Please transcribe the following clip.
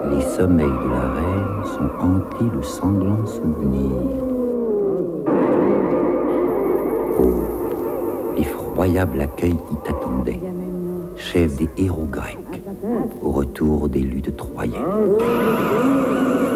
Les sommeils de la reine sont hantés de sanglants souvenirs. Oh, l'effroyable accueil qui t'attendait, chef des héros grecs, au retour des luttes troyennes.